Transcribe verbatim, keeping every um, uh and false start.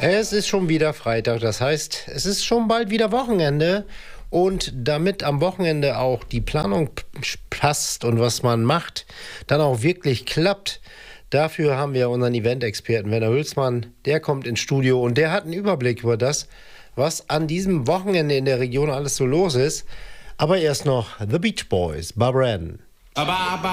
Es ist schon wieder Freitag, das heißt, es ist schon bald wieder Wochenende. Und damit am Wochenende auch die Planung p- passt und was man macht, dann auch wirklich klappt, dafür haben wir unseren Event-Experten Werner Hülsmann. Der kommt ins Studio und der hat einen Überblick über das, was an diesem Wochenende in der Region alles so los ist. Aber erst noch The Beach Boys, Barbara Ann.